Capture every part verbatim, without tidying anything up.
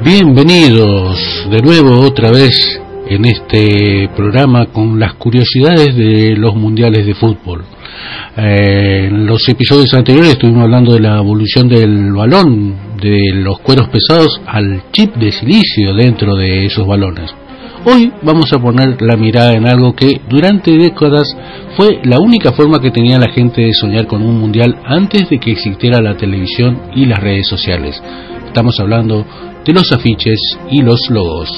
Bienvenidos de nuevo otra vez en este programa con las curiosidades de los mundiales de fútbol. Eh, en los episodios anteriores estuvimos hablando de la evolución del balón, de los cueros pesados al chip de silicio dentro de esos balones. Hoy vamos a poner la mirada en algo que durante décadas fue la única forma que tenía la gente de soñar con un mundial antes de que existiera la televisión y las redes sociales. Estamos hablando de los afiches y los logos.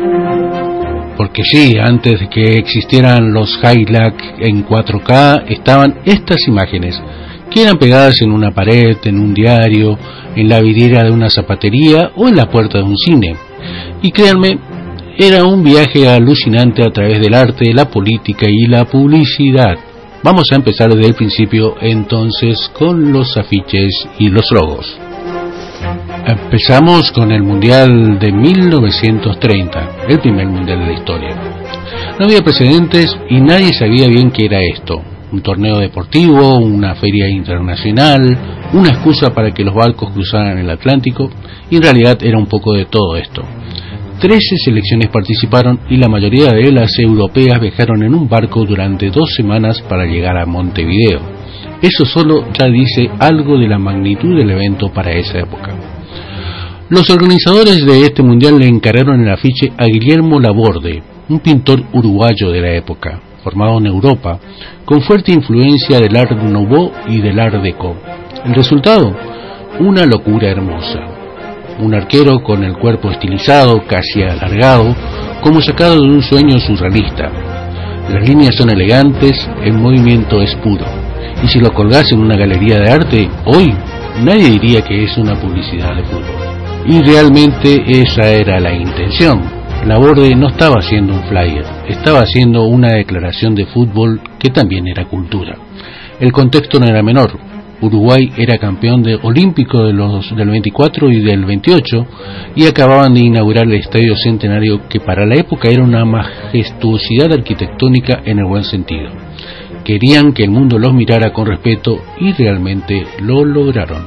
Porque sí, antes de que existieran los highlights en cuatro K, estaban estas imágenes, que eran pegadas en una pared, en un diario, en la vidriera de una zapatería o en la puerta de un cine. Y créanme, era un viaje alucinante a través del arte, la política y la publicidad. Vamos a empezar desde el principio entonces con los afiches y los logos. Empezamos con el Mundial de mil novecientos treinta, el primer mundial de la historia. No había precedentes y nadie sabía bien qué era esto. Un torneo deportivo, una feria internacional, una excusa para que los barcos cruzaran el Atlántico, y en realidad era un poco de todo esto. Trece selecciones participaron y la mayoría de las europeas viajaron en un barco durante dos semanas para llegar a Montevideo. Eso solo ya dice algo de la magnitud del evento para esa época. Los organizadores de este mundial le encargaron el afiche a Guillermo Laborde, un pintor uruguayo de la época, formado en Europa, con fuerte influencia del Art Nouveau y del Art Deco. El resultado, una locura hermosa. Un arquero con el cuerpo estilizado, casi alargado, como sacado de un sueño surrealista. Las líneas son elegantes, el movimiento es puro. Y si lo colgás en una galería de arte, hoy nadie diría que es una publicidad de fútbol. Y realmente esa era la intención. Laborde no estaba haciendo un flyer, estaba haciendo una declaración de fútbol que también era cultura. El contexto no era menor. Uruguay era campeón de olímpico de los, del veinticuatro y del veintiocho y acababan de inaugurar el Estadio Centenario, que para la época era una majestuosidad arquitectónica en el buen sentido. Querían que el mundo los mirara con respeto y realmente lo lograron.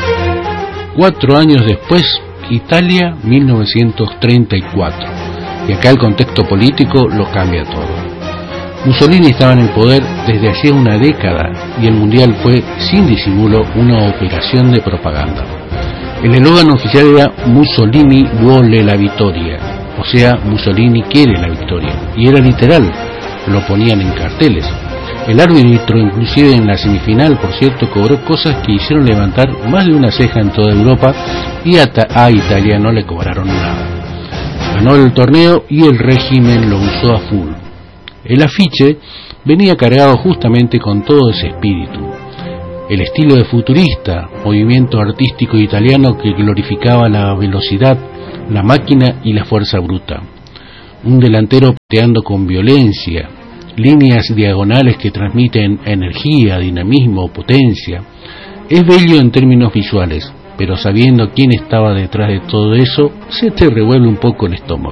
Cuatro años después, Italia, mil novecientos treinta y cuatro, y acá el contexto político lo cambia todo. Mussolini estaba en el poder desde hacía una década y el mundial fue, sin disimulo, una operación de propaganda. El eslogan oficial era Mussolini vuole la vittoria, o sea, Mussolini quiere la victoria, y era literal, lo ponían en carteles. El árbitro, inclusive en la semifinal, por cierto, cobró cosas que hicieron levantar más de una ceja en toda Europa, y a, a Italia no le cobraron nada. Ganó el torneo y el régimen lo usó a full. El afiche venía cargado justamente con todo ese espíritu. El estilo de futurista, movimiento artístico italiano que glorificaba la velocidad, la máquina y la fuerza bruta. Un delantero pateando con violencia, líneas diagonales que transmiten energía, dinamismo, potencia. Es bello en términos visuales, pero sabiendo quién estaba detrás de todo eso, se te revuelve un poco el estómago.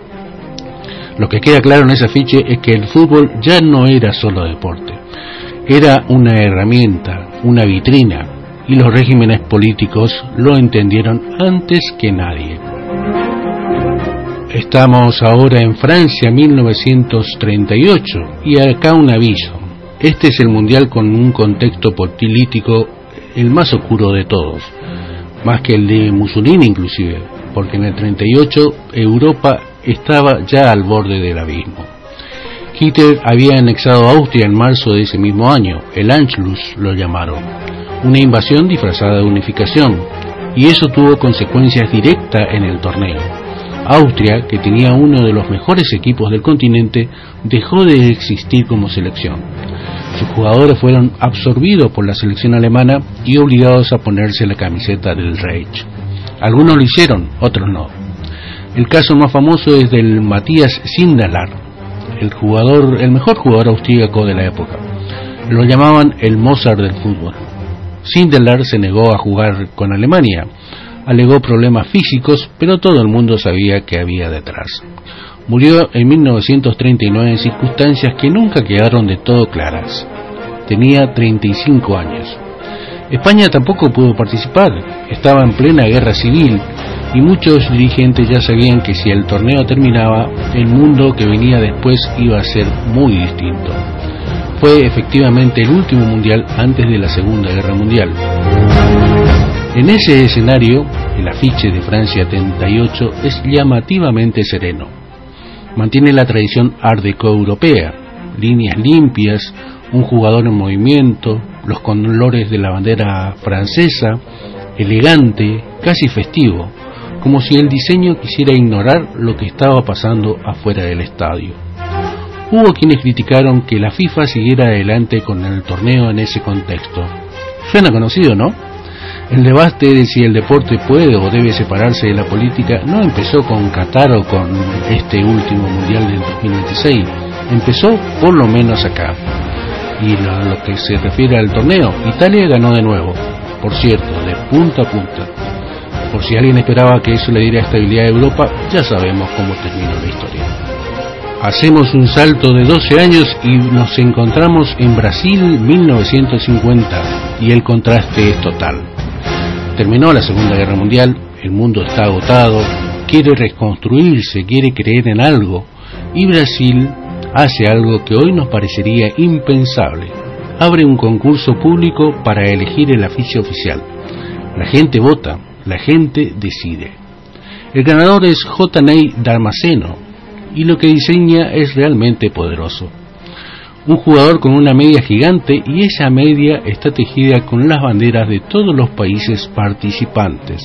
Lo que queda claro en ese afiche es que el fútbol ya no era solo deporte, era una herramienta, una vitrina, y los regímenes políticos lo entendieron antes que nadie. Estamos ahora en Francia, mil novecientos treinta y ocho, y acá un aviso. Este es el mundial con un contexto político el más oscuro de todos, más que el de Mussolini inclusive, porque en el treinta y ocho Europa estaba ya al borde del abismo. Hitler había anexado a Austria en marzo de ese mismo año, el Anschluss lo llamaron, una invasión disfrazada de unificación, y eso tuvo consecuencias directas en el torneo. Austria, que tenía uno de los mejores equipos del continente, dejó de existir como selección. Sus jugadores fueron absorbidos por la selección alemana y obligados a ponerse la camiseta del Reich. Algunos lo hicieron, otros no. El caso más famoso es del Matthias Sindelar, el jugador, el mejor jugador austríaco de la época. Lo llamaban el Mozart del fútbol. Sindelar se negó a jugar con Alemania. Alegó problemas físicos, pero todo el mundo sabía qué había detrás. Murió en mil novecientos treinta y nueve en circunstancias que nunca quedaron de todo claras. Tenía treinta y cinco años. España tampoco pudo participar, estaba en plena guerra civil y muchos dirigentes ya sabían que si el torneo terminaba, el mundo que venía después iba a ser muy distinto. Fue efectivamente el último mundial antes de la Segunda Guerra Mundial. En ese escenario, el afiche de Francia setenta y ocho es llamativamente sereno. Mantiene la tradición Art Deco europea, líneas limpias, un jugador en movimiento, los colores de la bandera francesa, elegante, casi festivo, como si el diseño quisiera ignorar lo que estaba pasando afuera del estadio. Hubo quienes criticaron que la FIFA siguiera adelante con el torneo en ese contexto. Suena conocido, ¿no? El debate de si el deporte puede o debe separarse de la política no empezó con Qatar o con este último mundial del dos mil veintiséis, empezó por lo menos acá. Y a lo que se refiere al torneo, Italia ganó de nuevo, por cierto, de punta a punta. Por si alguien esperaba que eso le diera estabilidad a Europa, ya sabemos cómo terminó la historia. Hacemos un salto de doce años y nos encontramos en Brasil mil novecientos cincuenta, y el contraste es total. Terminó la Segunda Guerra Mundial, el mundo está agotado, quiere reconstruirse, quiere creer en algo, y Brasil hace algo que hoy nos parecería impensable. Abre un concurso público para elegir el afiche oficial. La gente vota, la gente decide. El ganador es J. Ney Damasceno, y lo que diseña es realmente poderoso. Un jugador con una media gigante, y esa media está tejida con las banderas de todos los países participantes.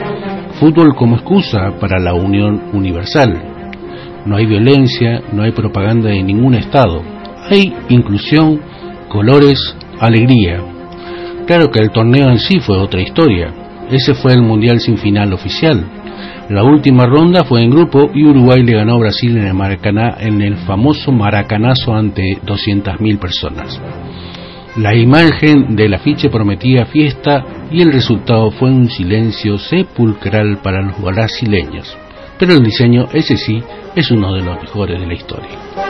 Fútbol como excusa para la unión universal. No hay violencia, no hay propaganda de ningún estado. Hay inclusión, colores, alegría. Claro que el torneo en sí fue otra historia. Ese fue el mundial sin final oficial. La última ronda fue en grupo y Uruguay le ganó a Brasil en el Maracaná, en el famoso Maracanazo, ante doscientas mil personas. La imagen del afiche prometía fiesta y el resultado fue un silencio sepulcral para los brasileños. Pero el diseño, ese sí, es uno de los mejores de la historia.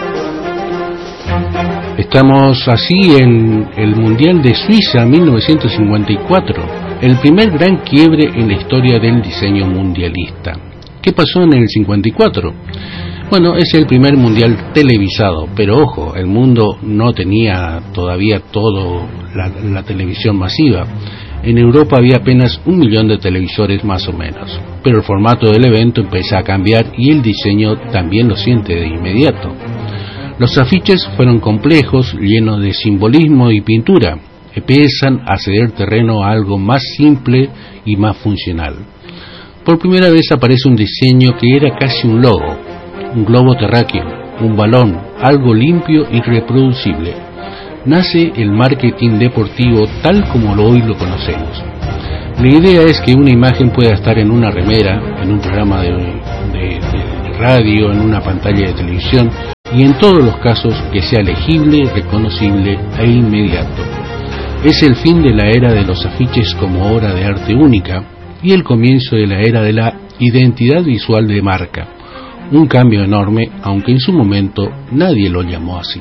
Estamos así en el Mundial de Suiza mil novecientos cincuenta y cuatro, el primer gran quiebre en la historia del diseño mundialista. ¿Qué pasó en el cincuenta y cuatro? Bueno, es el primer mundial televisado, pero ojo, el mundo no tenía todavía todo la, la televisión masiva. En Europa había apenas un millón de televisores más o menos, pero el formato del evento empezó a cambiar y el diseño también lo siente de inmediato. Los afiches fueron complejos, llenos de simbolismo y pintura. Empiezan a ceder terreno a algo más simple y más funcional. Por primera vez aparece un diseño que era casi un logo, un globo terráqueo, un balón, algo limpio y reproducible. Nace el marketing deportivo tal como hoy lo conocemos. La idea es que una imagen pueda estar en una remera, en un programa de, de, de radio, en una pantalla de televisión, y en todos los casos que sea legible, reconocible e inmediato. Es el fin de la era de los afiches como obra de arte única y el comienzo de la era de la identidad visual de marca. Un cambio enorme, aunque en su momento nadie lo llamó así.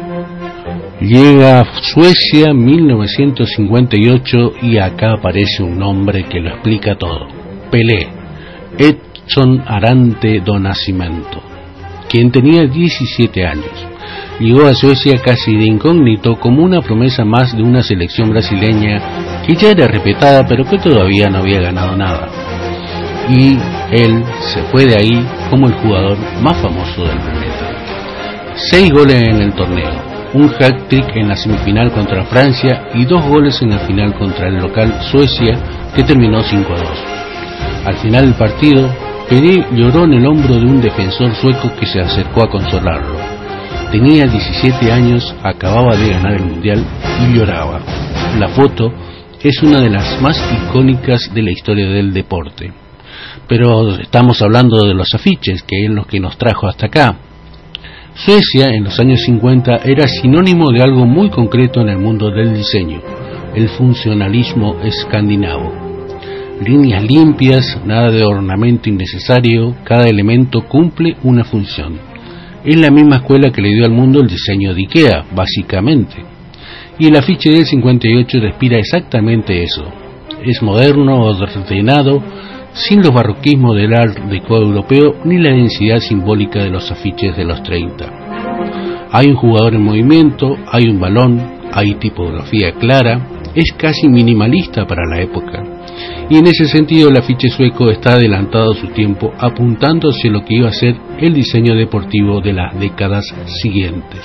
Llega Suecia mil novecientos cincuenta y ocho y acá aparece un nombre que lo explica todo. Pelé, Edson Arantes do Nascimento, quien tenía diecisiete años. Llegó a Suecia casi de incógnito como una promesa más de una selección brasileña que ya era respetada pero que todavía no había ganado nada. Y él se fue de ahí como el jugador más famoso del planeta. Seis goles en el torneo, un hat-trick en la semifinal contra Francia y dos goles en la final contra el local Suecia, que terminó cinco a dos. Al final del partido, Pelé lloró en el hombro de un defensor sueco que se acercó a consolarlo. Tenía diecisiete años, acababa de ganar el mundial y lloraba. La foto es una de las más icónicas de la historia del deporte. Pero estamos hablando de los afiches, que es lo que nos trajo hasta acá. Suecia en los años cincuenta era sinónimo de algo muy concreto en el mundo del diseño, el funcionalismo escandinavo. Líneas limpias, nada de ornamento innecesario, cada elemento cumple una función. Es la misma escuela que le dio al mundo el diseño de IKEA, básicamente. Y el afiche del cincuenta y ocho respira exactamente eso. Es moderno, ordenado, sin los barroquismos del Art Deco europeo ni la densidad simbólica de los afiches de los treinta. Hay un jugador en movimiento, hay un balón, hay tipografía clara, es casi minimalista para la época, y en ese sentido el afiche sueco está adelantado a su tiempo, apuntando hacia lo que iba a ser el diseño deportivo de las décadas siguientes.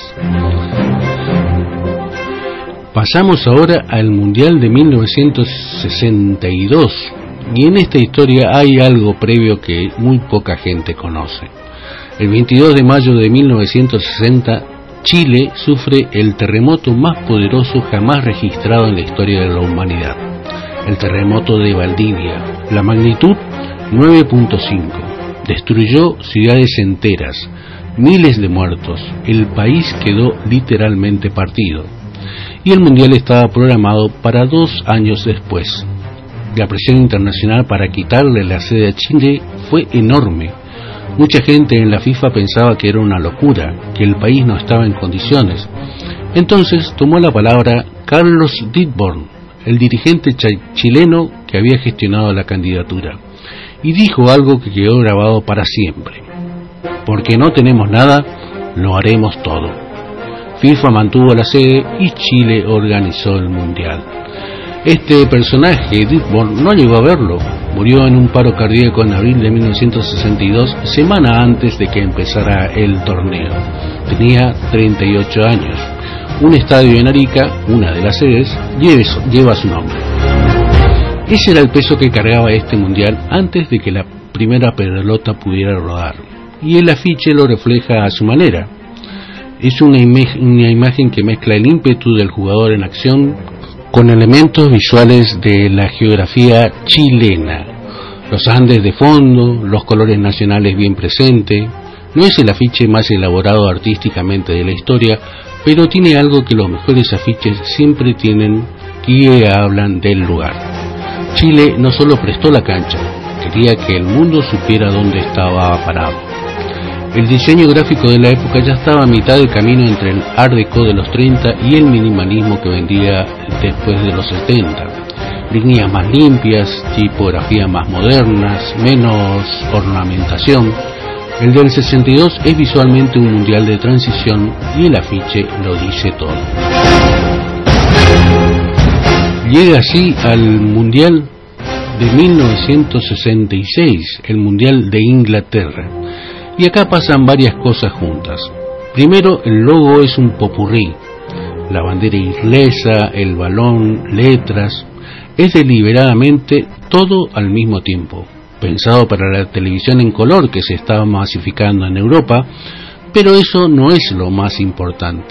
Pasamos ahora al Mundial de mil novecientos sesenta y dos, y en esta historia hay algo previo que muy poca gente conoce. El veintidós de mayo de mil novecientos sesenta, Chile sufre el terremoto más poderoso jamás registrado en la historia de la humanidad, el terremoto de Valdivia. La magnitud nueve punto cinco, destruyó ciudades enteras, miles de muertos, el país quedó literalmente partido, y el mundial estaba programado para dos años después. La presión internacional para quitarle la sede a Chile fue enorme. Mucha gente en la FIFA pensaba que era una locura, que el país no estaba en condiciones. Entonces tomó la palabra Carlos Dittborn, el dirigente chileno que había gestionado la candidatura, y dijo algo que quedó grabado para siempre: porque no tenemos nada, lo haremos todo. FIFA mantuvo la sede y Chile organizó el mundial. Este personaje, Dittborn, no llegó a verlo. Murió en un paro cardíaco en abril de mil novecientos sesenta y dos, semana antes de que empezara el torneo. Tenía treinta y ocho años. Un estadio en Arica, una de las sedes, lleva su nombre. Ese era el peso que cargaba este mundial antes de que la primera pelota pudiera rodar. Y el afiche lo refleja a su manera. Es una, im- una imagen que mezcla el ímpetu del jugador en acción con elementos visuales de la geografía chilena. Los Andes de fondo, los colores nacionales bien presentes. No es el afiche más elaborado artísticamente de la historia, pero tiene algo que los mejores afiches siempre tienen, que hablan del lugar. Chile no solo prestó la cancha, quería que el mundo supiera dónde estaba parado. El diseño gráfico de la época ya estaba a mitad del camino entre el Art Deco de los treinta y el minimalismo que vendía después de los setenta. Líneas más limpias, tipografía más modernas, menos ornamentación. El del sesenta y dos es visualmente un mundial de transición y el afiche lo dice todo. Llega así al mundial de mil novecientos sesenta y seis, el mundial de Inglaterra. Y acá pasan varias cosas juntas. Primero, el logo es un popurrí. La bandera inglesa, el balón, letras. Es deliberadamente todo al mismo tiempo. Pensado para la televisión en color que se estaba masificando en Europa, pero eso no es lo más importante.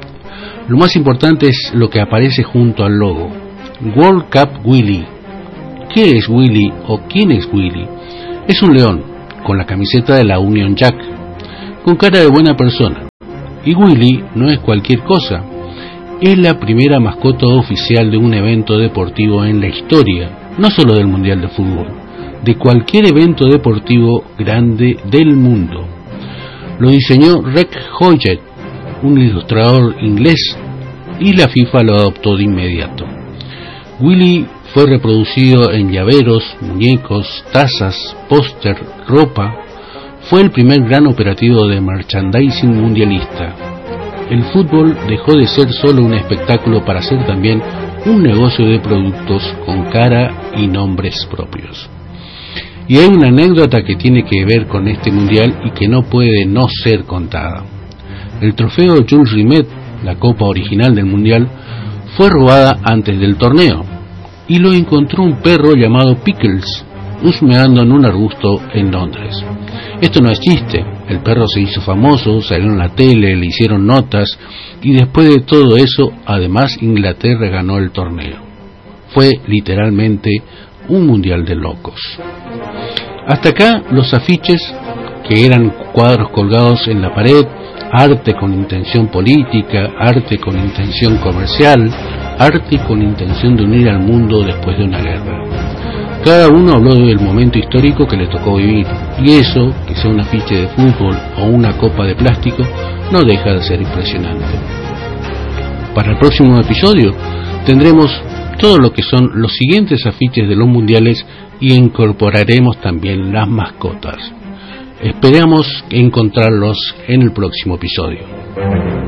Lo más importante es lo que aparece junto al logo. World Cup Willy. ¿Qué es Willy o quién es Willy? Es un león con la camiseta de la Union Jack, con cara de buena persona. Y Willy no es cualquier cosa, es la primera mascota oficial de un evento deportivo en la historia, no solo del Mundial de Fútbol, de cualquier evento deportivo grande del mundo. Lo diseñó Reg Hoyt, un ilustrador inglés, y la FIFA lo adoptó de inmediato. Willy fue reproducido en llaveros, muñecos, tazas, póster, ropa. Fue el primer gran operativo de merchandising mundialista. El fútbol dejó de ser solo un espectáculo para ser también un negocio de productos con cara y nombres propios. Y hay una anécdota que tiene que ver con este mundial y que no puede no ser contada. El trofeo Jules Rimet, la copa original del mundial, fue robada antes del torneo y lo encontró un perro llamado Pickles husmeando en un arbusto en Londres. Esto no es chiste, el perro se hizo famoso, salió en la tele, le hicieron notas y después de todo eso, además Inglaterra ganó el torneo. Fue literalmente un mundial de locos. Hasta acá los afiches, que eran cuadros colgados en la pared, arte con intención política, arte con intención comercial, arte con intención de unir al mundo después de una guerra. Cada uno habló del momento histórico que le tocó vivir, y eso, que sea un afiche de fútbol o una copa de plástico, no deja de ser impresionante. Para el próximo episodio tendremos todo lo que son los siguientes afiches de los mundiales y incorporaremos también las mascotas. Esperamos encontrarlos en el próximo episodio.